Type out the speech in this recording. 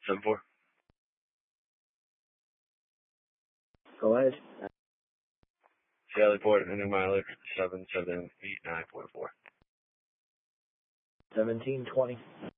7-4. Go ahead. Sallyport, New mileage 778.944. 1720.